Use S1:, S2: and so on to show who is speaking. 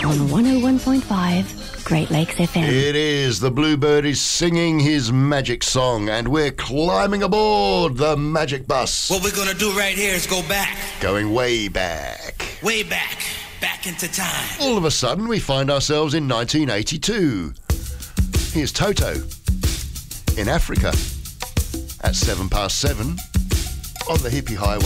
S1: on 101.5 Great Lakes FM.
S2: It is. The Bluebird is singing his magic song, and we're climbing aboard the magic bus.
S3: What we're going to do right here is go back.
S2: Going way back.
S3: Way back. Back into time.
S2: All of a sudden, we find ourselves in 1982. Here's Toto in Africa at 7 past 7 on the Hippie Highway.